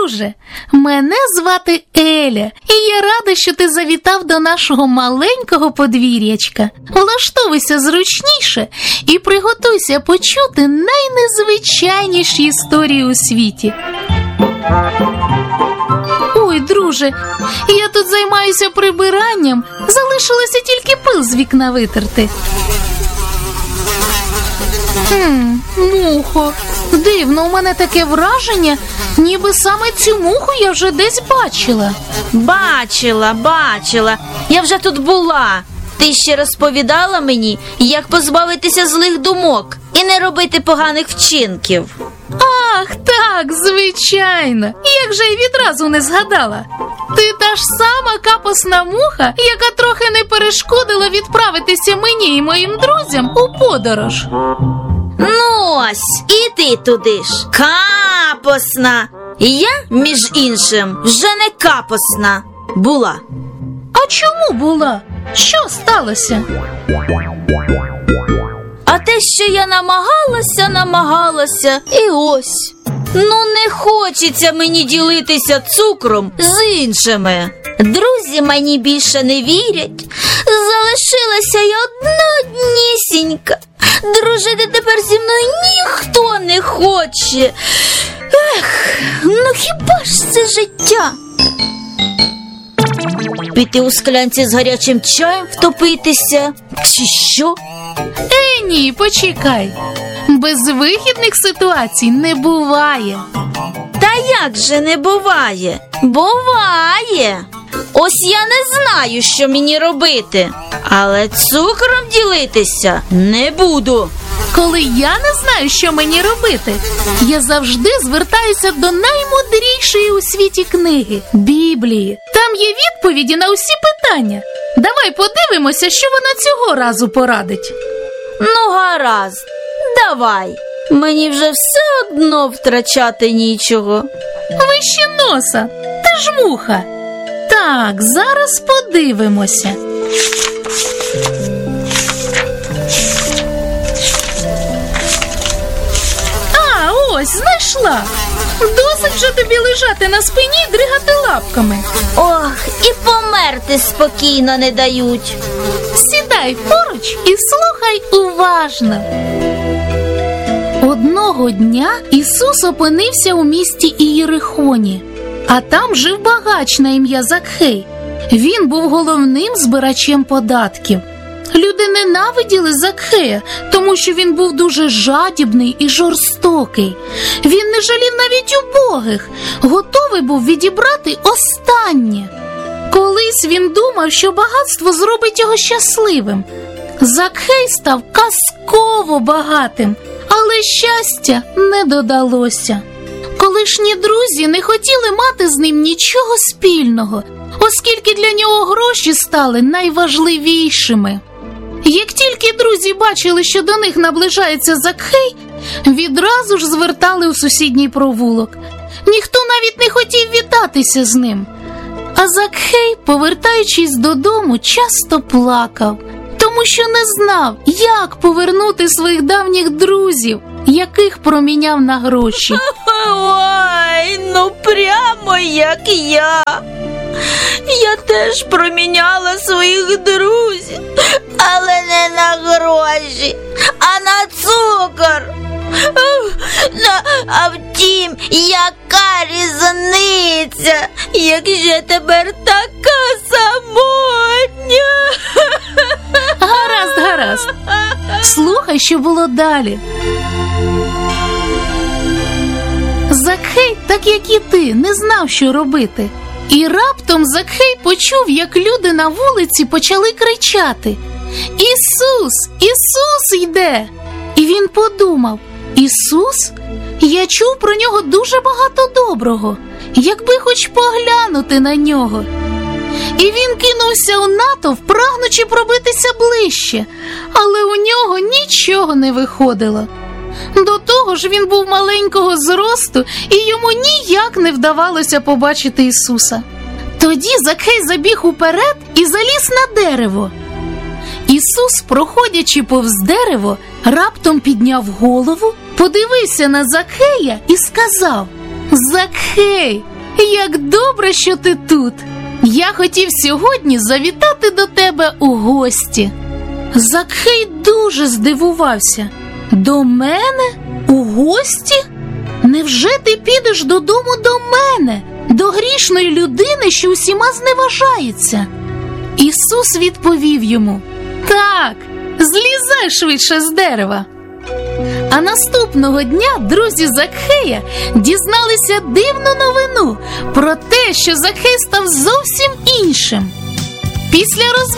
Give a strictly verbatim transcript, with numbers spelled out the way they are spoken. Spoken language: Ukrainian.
друже, мене звати Еля, і я рада, що ти завітав до нашого маленького подвір'ячка. Влаштовуйся зручніше і приготуйся почути найнезвичайніші історії у світі. Ой, друже, я тут займаюся прибиранням, залишилося тільки пил з вікна витерти. Хм, мухо. Дивно, у мене таке враження, ніби саме цю муху я вже десь бачила. Бачила, бачила. Я вже тут була. Ти ще розповідала мені, як позбавитися злих думок і не робити поганих вчинків. Ах, так, звичайно. Як же я відразу не згадала. Ти та ж сама капосна муха, яка трохи не перешкодила відправитися мені і моїм друзям у подорож. Ну ось, і ти туди ж. Капосна. Я, між іншим, вже не капосна була. А чому була? Що сталося? А те, що я намагалася, намагалася, і ось. Ну не хочеться мені ділитися цукром з іншими. Друзі мені більше не вірять. Залишилася я одна-однісінька. Дружити тепер зі мною ніхто не хоче. Ех, ну хіба ж це життя? Піти у склянці з гарячим чаєм втопитися? Чи що? Е, ні, почекай. Безвихідних ситуацій не буває. Та як же не буває? Буває. Ось я не знаю, що мені робити, але цукром ділитися не буду. Коли я не знаю, що мені робити, я завжди звертаюся до наймудрішої у світі книги – Біблії. Там є відповіді на усі питання. Давай подивимося, що вона цього разу порадить. Ну, гаразд, давай. Мені вже все одно втрачати нічого. Вище носа, ти ж муха. Так, зараз подивимося. А, ось, знайшла. Досить вже тобі лежати на спині і дригати лапками. Ох, і померти спокійно не дають. Сідай поруч і слухай уважно. Одного дня Ісус опинився у місті Ієрихоні, а там жив багач на ім'я Закхей. Він був головним збирачем податків. Люди ненавиділи Закхея, тому що він був дуже жадібний і жорстокий. Він не жалів навіть убогих, готовий був відібрати останнє. Колись він думав, що багатство зробить його щасливим. Закхей став казково багатим, але щастя не додалося. Колишні друзі не хотіли мати з ним нічого спільного, оскільки для нього гроші стали найважливішими. Як тільки друзі бачили, що до них наближається Закхей, відразу ж звертали у сусідній провулок. Ніхто навіть не хотів вітатися з ним. А Закхей, повертаючись додому, часто плакав, тому що не знав, як повернути своїх давніх друзів, яких проміняв на гроші. Ой, ну прямо як я. Я теж проміняла своїх друзів, але не на гроші, а на цукор. А втім, яка різниця, якщо я тепер така самотня. Гаразд, гаразд. Слухай, що було далі. Закхей, так як і ти, не знав, що робити. І раптом Закхей почув, як люди на вулиці почали кричати: «Ісус! Ісус йде!» І він подумав: «Ісус? Я чув про нього дуже багато доброго, якби хоч поглянути на нього». І він кинувся у натовп, прагнучи пробитися ближче, але у нього нічого не виходило. До того ж він був маленького зросту, і йому ніяк не вдавалося побачити Ісуса. Тоді Закхей забіг уперед і заліз на дерево. Ісус, проходячи повз дерево, раптом підняв голову, подивився на Закхея і сказав: «Закхей, як добре, що ти тут. Я хотів сьогодні завітати до тебе у гості. Закхей дуже здивувався. До мене? У гості? Невже ти підеш додому до мене, до грішної людини, що усіма зневажається? Ісус відповів йому: так, злізай швидше з дерева. А наступного дня друзі Закхея дізналися дивну новину про те, що Закхей став зовсім іншим. Після розваги